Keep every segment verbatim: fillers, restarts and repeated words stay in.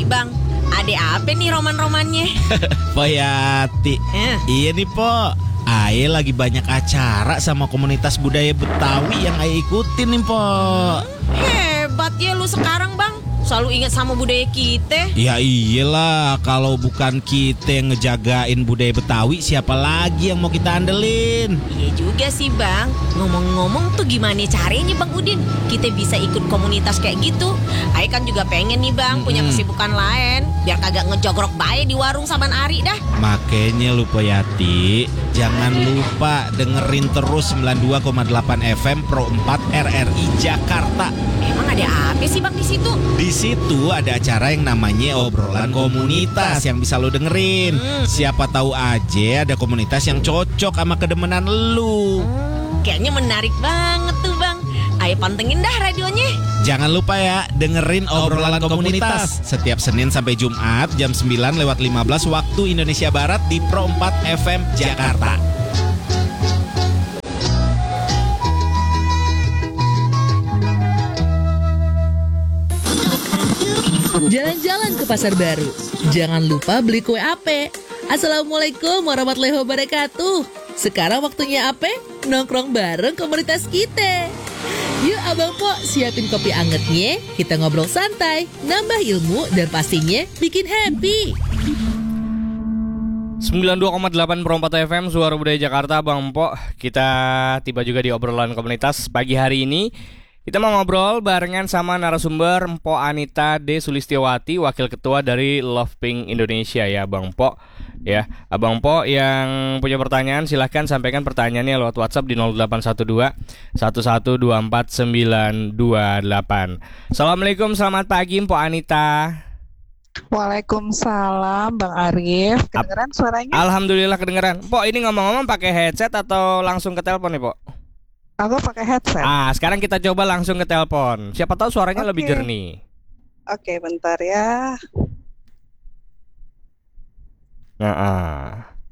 bang. Ada apa nih roman-romannya? Poyati eh. Iya nih Po, Aye lagi banyak acara sama komunitas budaya Betawi yang Aye ikutin nih Po. Hebat ya lu sekarang bang, selalu ingat sama budaya kita. Ya iyalah, kalau bukan kita yang ngejagain budaya Betawi, siapa lagi yang mau kita andelin? Iya juga sih bang. Ngomong-ngomong tuh gimana caranya bang Udin kita bisa ikut komunitas kayak gitu? Ayo kan juga pengen nih bang punya Mm-mm. kesibukan lain, biar kagak ngejogrok bae di warung saban hari dah. Makanya lu Poyati, jangan lupa dengerin terus sembilan puluh dua koma delapan F M Pro empat R R I Jakarta. Emang ada apa sih bang di situ? Di situ ada acara yang namanya obrolan komunitas yang bisa lo dengerin. Hmm. Siapa tahu aja ada komunitas yang cocok sama kedemenan lu. Hmm, kayaknya menarik banget tuh bang. Ayo pantengin dah radionya. Jangan lupa ya, dengerin obrolan komunitas setiap Senin sampai Jumat jam sembilan lewat lima belas waktu Indonesia Barat di Pro empat F M Jakarta. Jalan-jalan ke pasar baru, jangan lupa beli kue ape. Assalamualaikum warahmatullahi wabarakatuh. Sekarang waktunya ape nongkrong bareng komunitas kita. Yuk Abang Po, siapin kopi angetnya, kita ngobrol santai, nambah ilmu dan pastinya bikin happy. sembilan puluh dua koma delapan Pro empat F M Suara Budaya Jakarta, Bang Po. Kita tiba juga di obrolan komunitas pagi hari ini. Kita mau ngobrol barengan sama narasumber Mpo Anita D. Sulistiawati, Wakil Ketua dari Love Pink Indonesia ya Bang Po. Ya, Abang Po yang punya pertanyaan silahkan sampaikan pertanyaannya lewat WhatsApp di nol delapan satu dua satu satu dua empat sembilan dua delapan. Assalamualaikum, selamat pagi Mpo Anita. Waalaikumsalam Bang Arif. Kedengeran suaranya? Alhamdulillah kedengeran. Po, ini ngomong-ngomong pakai headset atau langsung ke telepon nih Po? Aku pakai headset. Ah, sekarang kita coba langsung ke telepon. Siapa tahu suaranya Oke. lebih jernih. Oke, bentar ya. Nah, ah.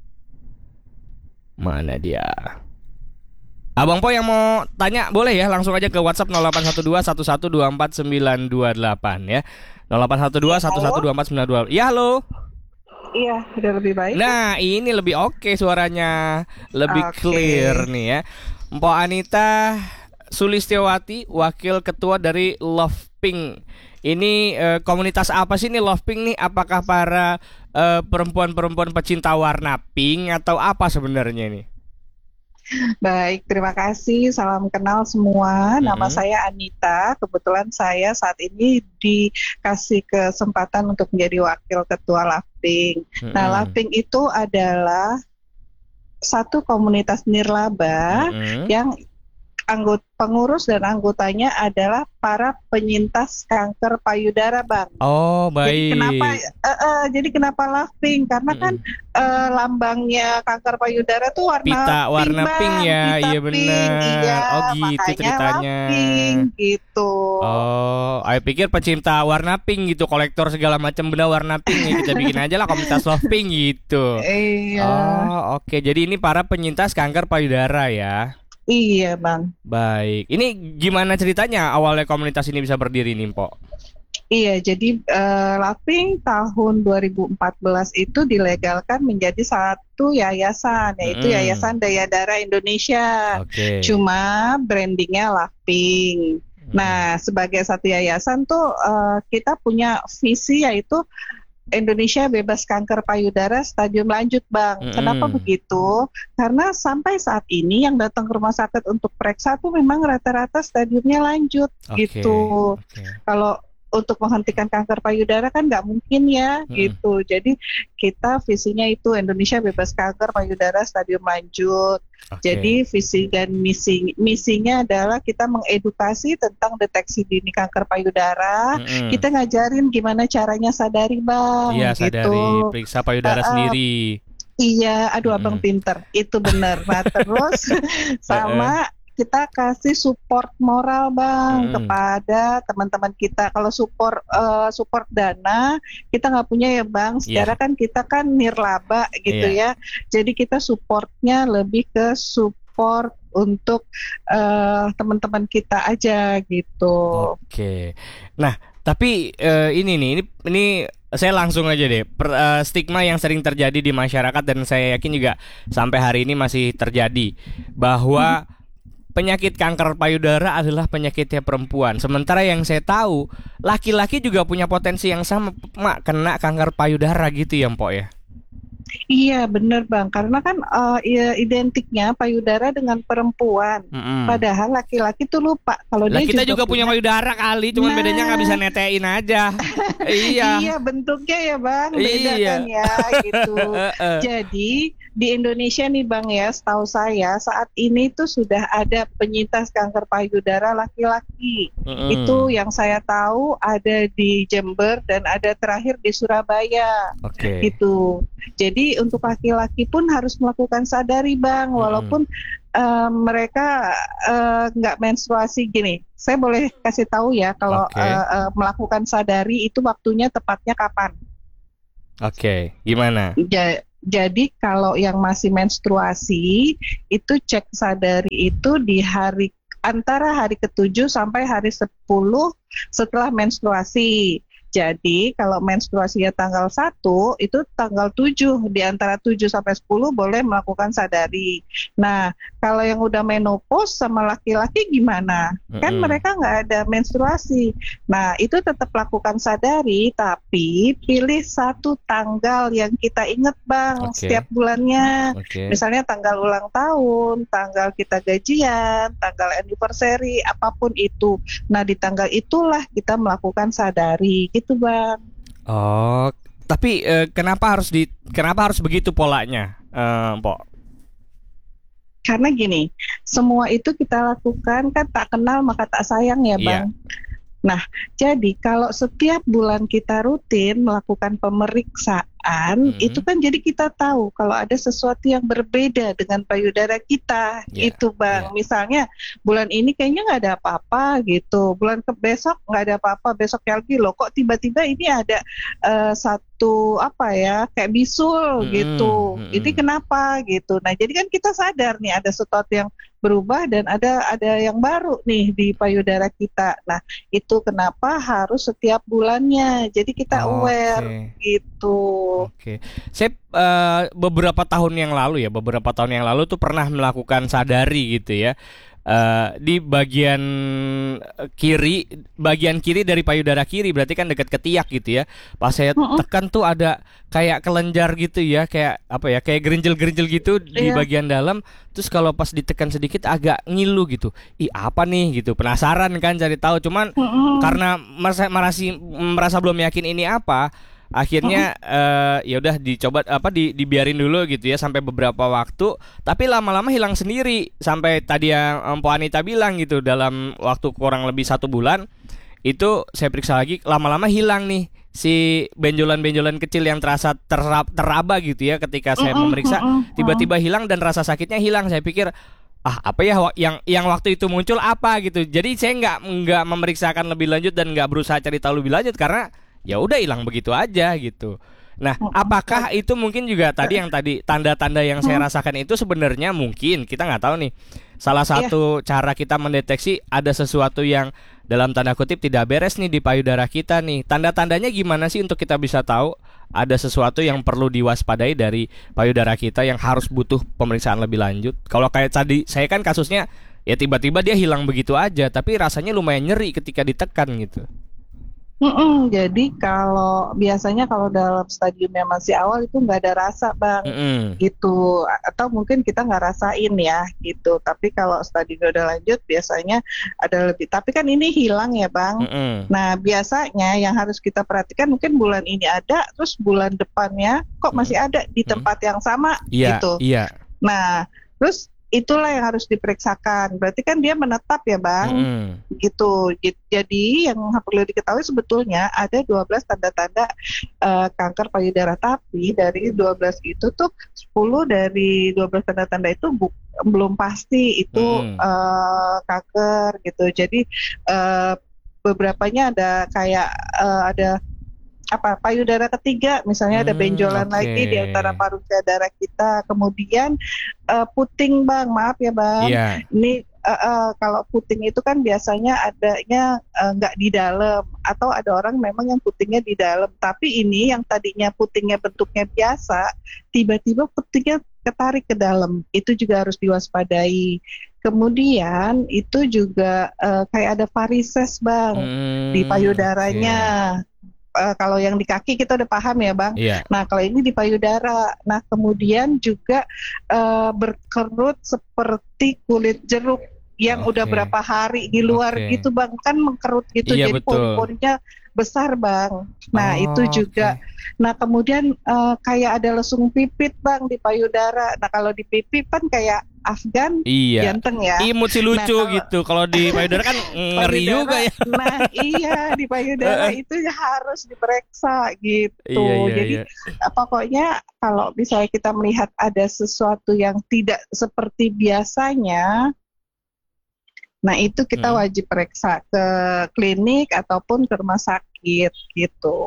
Mana dia? Abang Po yang mau tanya boleh ya, langsung aja ke WhatsApp nol delapan satu dua satu satu dua empat sembilan dua delapan ya. nol delapan satu dua satu satu dua empat sembilan dua delapan. Ya, halo. Iya, udah lebih baik. Nah, ini lebih oke suaranya, lebih Oke. clear nih ya. Mpo Anita Sulistiawati, Wakil Ketua dari Love Pink. Ini eh, komunitas apa sih nih Love Pink nih? Apakah para eh, perempuan-perempuan pecinta warna pink atau apa sebenarnya nih? Baik, terima kasih. Salam kenal semua. Nama Mm-mm. saya Anita. Kebetulan saya saat ini dikasih kesempatan untuk menjadi Wakil Ketua Laping. Mm-mm. Nah, Laping itu adalah satu komunitas nirlaba Mm-mm. yang anggota pengurus dan anggotanya adalah para penyintas kanker payudara, Bang. Oh, Jadi baik. kenapa eh, eh, jadi kenapa Love Pink? Karena kan eh, lambangnya kanker payudara tuh warna Pita warna Bang. pink ya, Pita iya pink. benar. Iya, Oh, gitu makanya ceritanya. Love Pink gitu. Oh, aku pikir pecinta warna pink gitu, kolektor segala macam benda warna pink ya. Kita bikin aja lah komunitas Love Pink gitu. Iya. Oh, oke. Jadi ini para penyintas kanker payudara ya. Iya, Bang. Baik. Ini gimana ceritanya awalnya komunitas ini bisa berdiri nih, Po? Iya, jadi eh, Love Pink tahun dua ribu empat belas itu dilegalkan menjadi satu yayasan, yaitu Mm-mm. Yayasan Daya Darah Indonesia. Oke. Cuma brandingnya Love Pink. Nah, sebagai satu yayasan tuh eh, kita punya visi yaitu Indonesia bebas kanker payudara stadium lanjut, Bang. Mm-mm. Kenapa begitu? Karena sampai saat ini yang datang ke rumah sakit untuk periksa tuh memang rata-rata stadiumnya lanjut Oke, gitu. oke. Kalau untuk menghentikan kanker payudara kan nggak mungkin ya Mm-mm. gitu. Jadi kita visinya itu Indonesia bebas kanker payudara stadium lanjut. Oke. Jadi visi dan misi misinya adalah kita mengedukasi tentang deteksi dini kanker payudara. Mm-mm. Kita ngajarin gimana caranya sadari, Bang. Iya, gitu. sadari periksa payudara Uh, uh, sendiri. Iya, aduh Mm-mm. abang pinter, itu benar. Nah terus sama kita kasih support moral, Bang, Mm-mm. kepada teman-teman kita. Kalau support eh, support dana kita nggak punya ya, Bang. Secara kan kita kan nirlaba gitu ya. Jadi kita supportnya lebih ke support untuk eh, teman-teman kita aja gitu. Oke. Nah, tapi eh, ini nih, ini ini saya langsung aja deh. Per, eh, stigma yang sering terjadi di masyarakat dan saya yakin juga sampai hari ini masih terjadi bahwa penyakit kanker payudara adalah penyakitnya perempuan. Sementara yang saya tahu, laki-laki juga punya potensi yang sama, mak, kena kanker payudara gitu ya, Mpok ya. Iya bener Bang, karena kan uh, ya, identiknya payudara dengan perempuan. Mm-mm. Padahal laki-laki tuh lupa kalau Lah dia kita juga punya payudara kali, cuman Nah. bedanya nggak bisa netein aja. Iya. Iya bentuknya ya Bang, beda Iya. kan ya gitu. Heeh. Jadi di Indonesia nih Bang ya, setahu saya saat ini tuh sudah ada penyintas kanker payudara laki-laki. Mm-mm. Itu yang saya tahu ada di Jember dan ada terakhir di Surabaya. Oke. Gitu. Jadi untuk laki-laki pun harus melakukan sadari Bang, walaupun eh, mereka eh, nggak menstruasi gini. Saya boleh kasih tahu ya kalau Oke. eh, eh, melakukan sadari itu waktunya tepatnya kapan? Oke, gimana? Ja- jadi kalau yang masih menstruasi itu cek sadari itu di hari antara hari ketujuh sampai hari sepuluh setelah menstruasi. Jadi kalau menstruasinya tanggal satu itu tanggal tujuh, di antara tujuh sampai sepuluh boleh melakukan sadari. Nah, kalau yang udah menopause sama laki-laki gimana? Kan Mm-mm. mereka nggak ada menstruasi. Nah, itu tetap lakukan sadari, tapi pilih satu tanggal yang kita ingat Bang Oke. setiap bulannya. Oke. Misalnya tanggal ulang tahun, tanggal kita gajian, tanggal anniversary, apapun itu. Nah, di tanggal itulah kita melakukan sadari, gitu Bang. Oh, tapi eh, kenapa harus di kenapa harus begitu polanya, eh, Mpok? Karena gini, semua itu kita lakukan kan tak kenal maka tak sayang ya Iya. Bang. Nah, jadi kalau setiap bulan kita rutin melakukan pemeriksaan, Hmm. itu kan jadi kita tahu kalau ada sesuatu yang berbeda dengan payudara kita, Iya, gitu Bang. iya. Misalnya bulan ini kayaknya nggak ada apa-apa gitu, bulan ke besok nggak ada apa-apa, besoknya lagi loh kok tiba-tiba ini ada eh, satu apa ya kayak bisul Mm-mm, gitu. mm-mm. Ini kenapa gitu? Nah, jadi kan kita sadar nih ada sesuatu yang berubah dan ada ada yang baru nih di payudara kita. Nah, itu kenapa harus setiap bulannya. Jadi kita Oh, aware oke. gitu. Oke, saya eh, beberapa tahun yang lalu ya, beberapa tahun yang lalu tuh pernah melakukan sadari gitu ya. Eh, di bagian kiri, bagian kiri dari payudara kiri, berarti kan dekat ketiak gitu ya. Pas saya Mm-mm. tekan tuh ada kayak kelenjar gitu ya, kayak apa ya, kayak gerinjel-gerinjel gitu di Iya. bagian dalam. Terus kalau pas ditekan sedikit agak ngilu gitu. Ih apa nih gitu, penasaran kan cari tahu. Cuman Mm-mm. karena merasa merasa, merasa belum yakin ini apa, akhirnya eh, ya udah dicoba apa di, dibiarin dulu gitu ya sampai beberapa waktu, tapi lama-lama hilang sendiri sampai tadi yang Mpok Anita bilang gitu, dalam waktu kurang lebih satu bulan itu saya periksa lagi, lama-lama hilang nih si benjolan-benjolan kecil yang terasa terab, teraba gitu ya ketika saya Mm-mm, memeriksa, mm-mm, tiba-tiba hilang dan rasa sakitnya hilang. Saya pikir ah apa ya wa- yang yang waktu itu muncul apa gitu. Jadi saya nggak nggak memeriksakan lebih lanjut dan nggak berusaha cari tahu lebih lanjut karena ya udah hilang begitu aja gitu. Nah, apakah itu mungkin juga tadi yang tadi tanda-tanda yang saya rasakan itu sebenarnya mungkin kita nggak tahu nih. Salah satu cara kita mendeteksi ada sesuatu yang dalam tanda kutip tidak beres nih di payudara kita nih. Tanda-tandanya gimana sih untuk kita bisa tahu ada sesuatu yang perlu diwaspadai dari payudara kita yang harus butuh pemeriksaan lebih lanjut? Kalau kayak tadi saya kan kasusnya ya tiba-tiba dia hilang begitu aja, tapi rasanya lumayan nyeri ketika ditekan gitu. Mm-mm, jadi kalau biasanya kalau dalam stadium yang masih awal itu nggak ada rasa Bang, Mm-mm. gitu. Atau mungkin kita nggak rasain ya, gitu. Tapi kalau stadium udah lanjut biasanya ada lebih. Tapi kan ini hilang ya Bang. Mm-mm. Nah biasanya yang harus kita perhatikan mungkin bulan ini ada, terus bulan depannya kok masih ada di tempat yang sama, Iya, gitu. iya. Nah terus itulah yang harus diperiksakan. Berarti kan dia menetap ya Bang. Mm-mm. Gitu. J- Jadi yang perlu diketahui sebetulnya ada dua belas tanda-tanda eh, kanker payudara, tapi dari dua belas itu tuh sepuluh dari dua belas tanda-tanda itu bu- belum pasti itu Hmm. eh, kanker gitu. Jadi eh, beberapanya ada kayak eh, ada apa payudara ketiga misalnya ada Hmm, benjolan oke. lagi di antara paru darah kita, kemudian eh, puting Bang, maaf ya Bang, Iya. ini uh, uh, kalau puting itu kan biasanya adanya uh, nggak di dalam, atau ada orang memang yang putingnya di dalam. Tapi ini yang tadinya putingnya bentuknya biasa, tiba-tiba putingnya ketarik ke dalam. Itu juga harus diwaspadai. Kemudian itu juga uh, kayak ada varises bang Hmm, di payudaranya. oke. Uh, kalau yang di kaki kita udah paham ya bang. Iya. Nah kalau ini di payudara. Nah kemudian juga uh, berkerut seperti kulit jeruk yang Oke. udah berapa hari di luar Oke. gitu bang, kan mengkerut gitu, Iya, jadi betul. pori-porinya besar bang. Nah Oh, itu juga. Nah kemudian uh, kayak ada lesung pipit bang di payudara. Nah kalau di pipi kan kayak Afgan Iya. ganteng ya. Imut sih lucu Nah, kalau- gitu. Kalau di payudara kan ngeri Payudara, juga ya. Nah iya di payudara itu harus diperiksa gitu. Iya, iya, Jadi iya. eh, pokoknya kalau misalnya kita melihat ada sesuatu yang tidak seperti biasanya, nah itu kita Hmm. wajib periksa ke klinik ataupun ke rumah sakit gitu.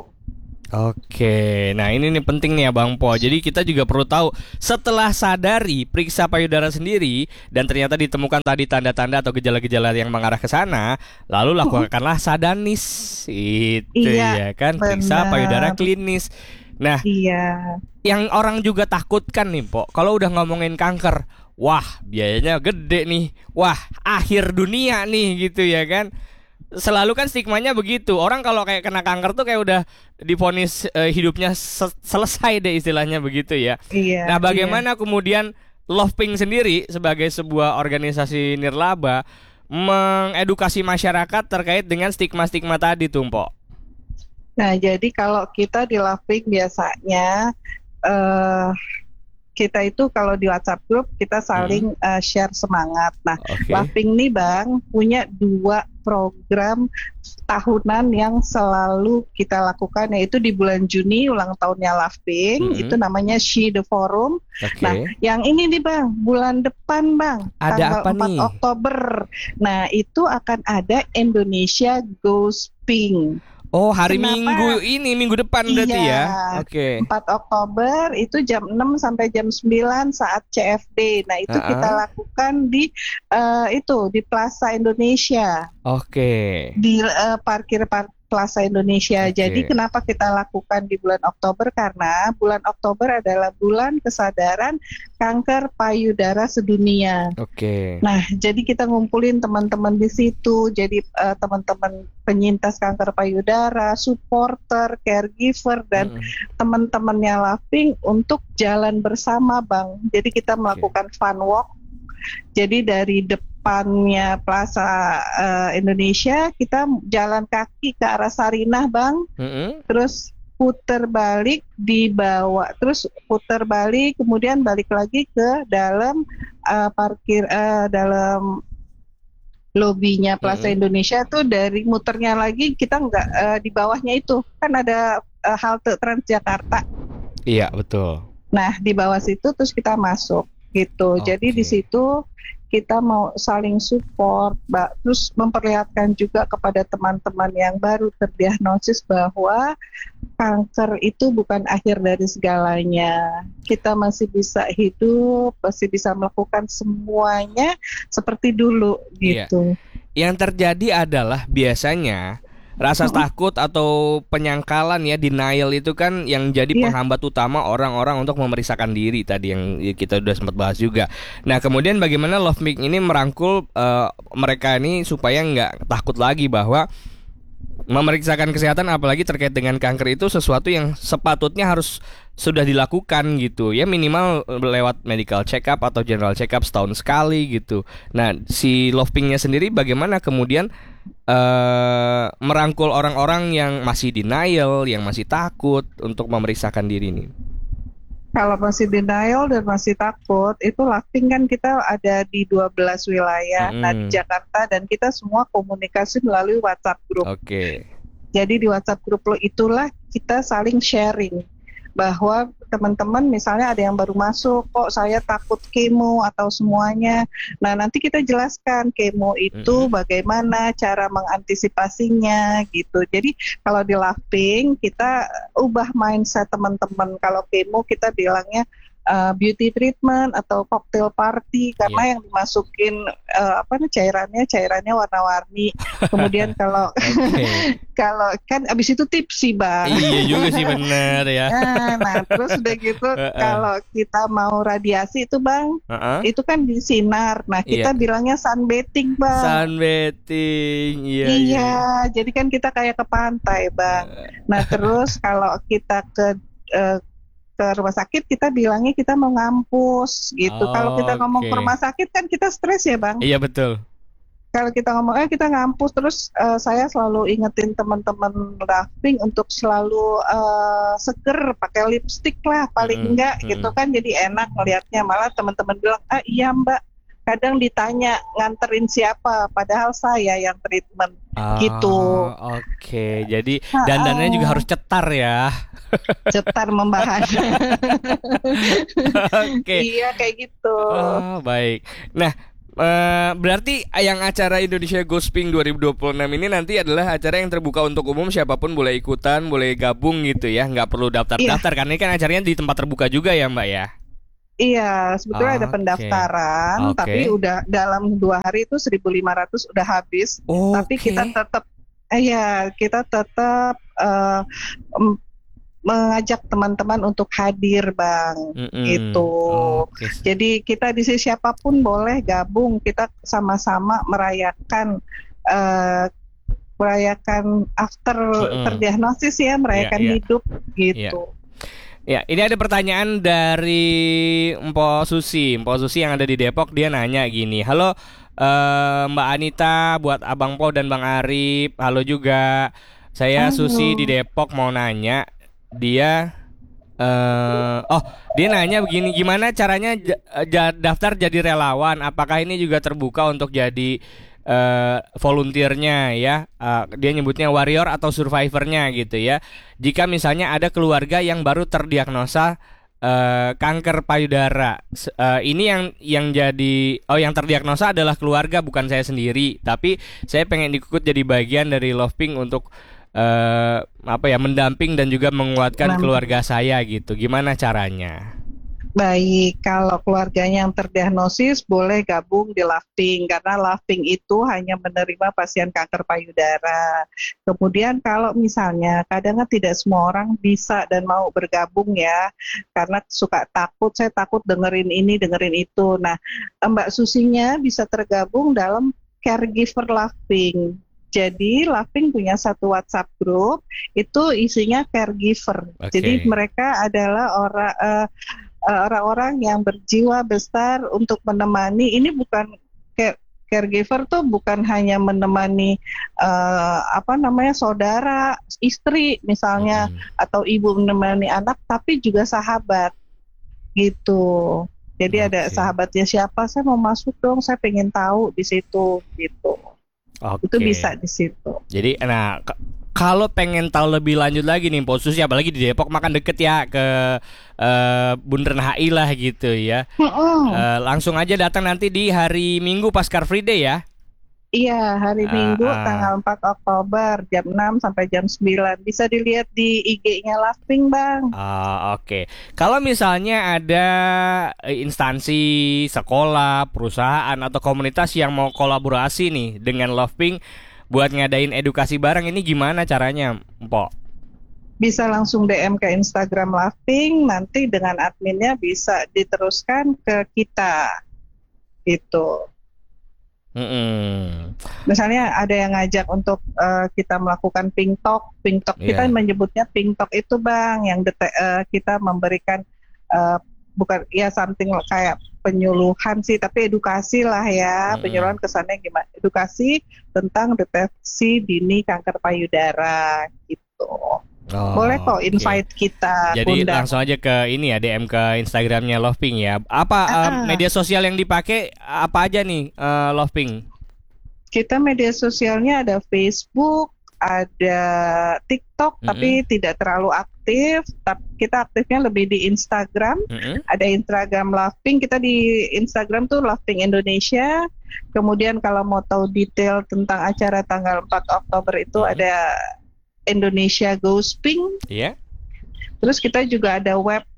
Oke, nah ini nih penting nih ya Bang Po. Jadi kita juga perlu tahu setelah sadari periksa payudara sendiri dan ternyata ditemukan tadi tanda-tanda atau gejala-gejala yang mengarah ke sana, lalu lakukanlah sadanis. Itu Iya, ya kan, periksa benar. payudara klinis. Nah, Iya, yang orang juga takutkan nih Po, kalau udah ngomongin kanker, wah biayanya gede nih, wah akhir dunia nih gitu ya kan. Selalu kan stigmanya begitu. Orang kalau kayak kena kanker tuh kayak udah divonis eh, hidupnya se- selesai deh istilahnya begitu ya. iya. Nah, bagaimana kemudian Love Pink sendiri sebagai sebuah organisasi nirlaba mengedukasi masyarakat terkait dengan stigma-stigma tadi tuh, Mpok? Nah, jadi kalau kita di Loving biasanya eh kita itu kalau di WhatsApp group kita saling eh, share semangat. Nah, Oke. Loving nih Bang punya dua program tahunan yang selalu kita lakukan, yaitu di bulan Juni ulang tahunnya Loving, Mhm. itu namanya She the Forum. Oke. Nah, yang ini nih Bang, bulan depan Bang, Ada tanggal apa empat nih? Oktober. Nah, itu akan ada Indonesia Goes Pink. Oh, hari Kenapa? Minggu ini, minggu depan berarti Iya. ya. Oke. empat Oktober itu jam enam sampai jam sembilan saat C F D. Nah, itu Ah. kita lakukan di eh, itu di Plaza Indonesia, Oke. di eh, parkir par- Plaza Indonesia. Oke. Jadi kenapa kita lakukan di bulan Oktober? Karena bulan Oktober adalah bulan kesadaran kanker payudara sedunia. Oke. Nah, jadi kita ngumpulin teman-teman di situ. Jadi eh, teman-teman penyintas kanker payudara, supporter, caregiver, dan Mm-mm. teman-temannya Loving untuk jalan bersama, Bang. Jadi kita melakukan fun walk. Jadi dari depannya Plaza eh, Indonesia, kita jalan kaki ke arah Sarinah, Bang. Mm-mm. Terus putar balik dibawa, terus putar balik, kemudian balik lagi ke dalam eh, parkir eh, dalam lobinya Plaza Mm-mm. Indonesia tuh. Dari muternya lagi kita nggak eh, di bawahnya itu kan ada eh, halte Transjakarta. Iya, betul. Nah di bawah situ terus kita masuk gitu. Jadi Oke. di situ kita mau saling support, Mbak. Terus memperlihatkan juga kepada teman-teman yang baru terdiagnosis bahwa kanker itu bukan akhir dari segalanya. Kita masih bisa hidup, masih bisa melakukan semuanya seperti dulu Iya. gitu. Yang terjadi adalah biasanya rasa takut atau penyangkalan ya, denial itu kan yang jadi Iya. penghambat utama orang-orang untuk memeriksakan diri tadi yang kita udah sempat bahas juga. Nah, kemudian bagaimana Love Pink ini merangkul eh, mereka ini supaya nggak takut lagi bahwa memeriksakan kesehatan apalagi terkait dengan kanker itu sesuatu yang sepatutnya harus sudah dilakukan gitu ya, minimal lewat medical check up atau general check up setahun sekali gitu. Nah, si Love Pink-nya sendiri bagaimana kemudian eh merangkul orang-orang yang masih denial, yang masih takut untuk memeriksakan diri ini? Kalau masih denial dan masih takut, itu Loving kan kita ada di dua belas wilayah. Mm-mm. Nah di Jakarta, dan kita semua komunikasi melalui WhatsApp group. Oke. Jadi di WhatsApp group lo itulah kita saling sharing bahwa teman-teman misalnya ada yang baru masuk, kok saya takut kemo atau semuanya. Nah nanti kita jelaskan kemo itu Mm-mm. bagaimana cara mengantisipasinya gitu. Jadi kalau di Loving kita ubah mindset teman-teman. Kalau kemo kita bilangnya uh, beauty treatment atau cocktail party karena Iya. yang dimasukin uh, apa nih cairannya cairannya warna-warni. Kemudian kalau Oke. kalau kan abis itu tipsy bang. Iya juga sih bener ya. Nah, nah, terus udah gitu Heeh. kalau kita mau radiasi itu bang, Heeh. itu kan di sinar. Nah kita Iya. bilangnya sunbathing bang. Sunbathing. Iya. Iya, jadi kan kita kayak ke pantai bang. Nah terus kalau kita ke eh, ke rumah sakit kita bilangnya kita mau ngampus gitu. Oh, Kalau kita ngomong oke. ke rumah sakit kan kita stres ya bang. Iya betul. Kalau kita ngomong eh kita ngampus terus eh, saya selalu ingetin teman-teman rafting untuk selalu eh, seger pakai lipstick lah paling Mm-mm, enggak mm-mm. gitu kan jadi enak ngelihatnya malah teman-teman bilang ah iya mbak kadang ditanya nganterin siapa padahal saya yang treatment gitu. Ah, Oke, jadi dandannya juga harus cetar ya. cetar membahas. Oke. Iya kayak gitu. Oh, baik. Nah, eh, berarti yang acara Indonesia Ghosting dua ribu dua puluh enam ini nanti adalah acara yang terbuka untuk umum, siapapun boleh ikutan, boleh gabung gitu ya, nggak perlu daftar-daftar karena ini kan acaranya di tempat terbuka juga ya Mbak ya. Iya, sebetulnya ada Oke. pendaftaran, Oke. tapi udah dalam dua hari itu seribu lima ratus udah habis. Tapi kita tetap, eh, ya kita tetap eh, em- mengajak teman-teman untuk hadir, bang. Mm-mm. Gitu. Oke. Jadi kita di sini siapapun boleh gabung, kita sama-sama merayakan. eh, merayakan after Mm-mm. terdiagnosis ya, merayakan Iya, iya. hidup gitu. Ya, ini ada pertanyaan dari Mpo Susi. Mpo Susi yang ada di Depok, dia nanya gini. Halo eh, Mbak Anita, buat Abang Po dan Bang Arif. Halo juga. Saya Halo. Susi di Depok mau nanya. Dia eh oh, dia nanya begini, gimana caranya ja- ja- daftar jadi relawan? Apakah ini juga terbuka untuk jadi eh volunteernya ya? Eh, dia nyebutnya warrior atau survivornya gitu ya. Jika misalnya ada keluarga yang baru terdiagnosa eh, kanker payudara, S- eh, ini yang yang jadi oh yang terdiagnosa adalah keluarga, bukan saya sendiri. Tapi saya pengen ikut jadi bagian dari Love Pink untuk eh, apa ya mendamping dan juga menguatkan Mendamping. keluarga saya gitu. Gimana caranya? Baik, kalau keluarganya yang terdiagnosis boleh gabung di Lafting karena Lafting itu hanya menerima pasien kanker payudara. Kemudian kalau misalnya kadang kan tidak semua orang bisa dan mau bergabung ya, karena suka takut, saya takut dengerin ini, dengerin itu. Nah, Mbak Susinya bisa tergabung dalam caregiver Lafting. Jadi Lafting punya satu WhatsApp group, itu isinya caregiver. Oke. Jadi mereka adalah orang eh, eh, orang-orang yang berjiwa besar untuk menemani. Ini bukan care- caregiver tuh bukan hanya menemani eh, apa namanya saudara, istri misalnya Mm-mm. atau ibu menemani anak, tapi juga sahabat gitu. Jadi ada Oke. sahabatnya siapa, saya mau masuk dong, saya pengen tahu di situ gitu. Oke. Itu bisa di situ. Jadi, nah k- kalau pengen tahu lebih lanjut lagi nih, Mpo Susi, apalagi di Depok makan deket ya ke eh, Bundaran H I lah gitu ya. Mm-mm. Eh, langsung aja datang nanti di hari Minggu pas Car Free Day ya. Iya, hari Ah, Minggu ah. tanggal empat Oktober jam enam sampai jam sembilan. Bisa dilihat di I G-nya Lafting, Bang. Ah, oke. Kalau misalnya ada eh, instansi, sekolah, perusahaan atau komunitas yang mau kolaborasi nih dengan Love Pink buat ngadain edukasi bareng, ini gimana caranya, Mpo? Bisa langsung D M ke Instagram Lafting, nanti dengan adminnya bisa diteruskan ke kita. Gitu. Mm-mm. Misalnya ada yang ngajak untuk eh, kita melakukan Pink Talk. Pink Talk kita Iya. menyebutnya Pink Talk itu, Bang, yang dete- eh, kita memberikan eh, bukan ya something kayak penyuluhan sih, tapi edukasi lah ya. Mm-mm. Penyuluhan kesannya gimana? Edukasi tentang deteksi dini kanker payudara gitu. Oh, Boleh kok oke. invite kita. Jadi undang. langsung aja ke ini ya, D M ke Instagramnya Love Pink ya. Apa eh, Ah. media sosial yang dipakai apa aja nih eh, Love Pink? Kita media sosialnya ada Facebook, ada TikTok, Mm-mm. tapi tidak terlalu aktif. Tapi kita aktifnya lebih di Instagram. Mm-mm. Ada Instagram Lafting, kita di Instagram tuh Lafting Indonesia. Kemudian kalau mau tahu detail tentang acara tanggal empat Oktober itu Mhm. ada Indonesia Ghosting. Iya. Terus kita juga ada web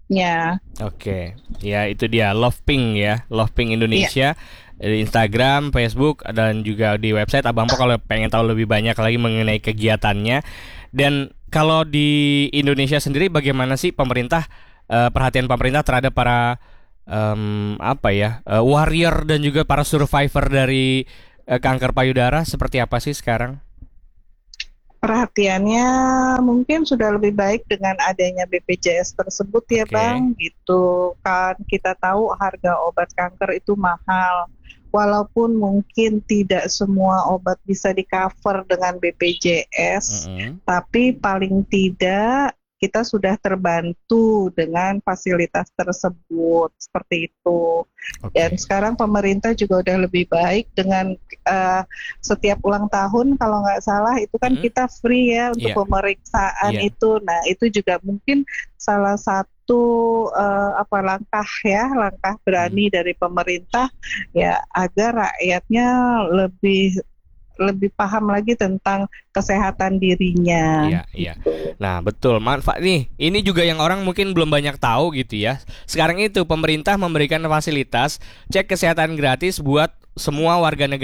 supportnya. Oke, ya itu dia Love Pink ya, Love Pink Indonesia di Instagram, Facebook, dan juga di website Abang Po kalau pengen tahu lebih banyak lagi mengenai kegiatannya. Dan kalau di Indonesia sendiri bagaimana sih pemerintah eh, perhatian pemerintah terhadap para em, apa ya eh, warrior dan juga para survivor dari eh, kanker payudara seperti apa sih sekarang? Perhatiannya mungkin sudah lebih baik dengan adanya B P J S tersebut ya Oke. Bang, gitu kan. Kita tahu harga obat kanker itu mahal. Walaupun mungkin tidak semua obat bisa di-cover dengan B P J S, Mm-mm. tapi paling tidak kita sudah terbantu dengan fasilitas tersebut, seperti itu. Oke. Dan sekarang pemerintah juga udah lebih baik dengan eh, setiap ulang tahun kalau nggak salah itu kan Mm-mm. kita free ya untuk Iya. pemeriksaan Iya. itu. Nah itu juga mungkin salah satu eh, apa langkah ya langkah berani dari pemerintah ya agar rakyatnya lebih lebih paham lagi tentang kesehatan dirinya. Iya, iya. gitu. Nah, betul. Manfaat nih. Ini juga yang orang mungkin belum banyak tahu gitu ya. Sekarang itu pemerintah memberikan fasilitas cek kesehatan gratis buat semua warga negara